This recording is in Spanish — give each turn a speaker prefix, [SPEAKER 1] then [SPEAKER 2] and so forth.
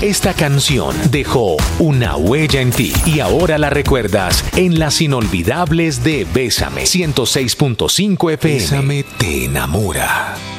[SPEAKER 1] Esta canción dejó una huella en ti y ahora la recuerdas en las inolvidables de Bésame 106.5 FM. Bésame te enamora.